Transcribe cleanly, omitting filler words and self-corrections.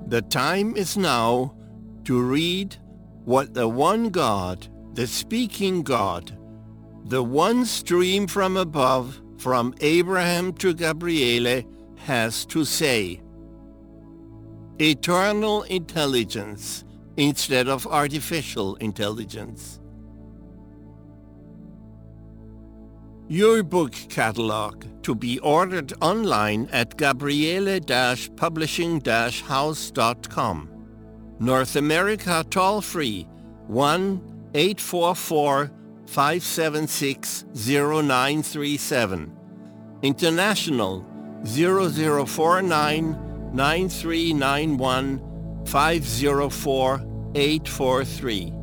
The time is now to read what the one God, the speaking God, the one stream from above, from Abraham to Gabriele, has to say. Eternal intelligence instead of artificial intelligence. Your book catalog to be ordered online at gabriele-publishing-house.com. North America toll-free 1-844-576-0937. International 0049-9391-504-843.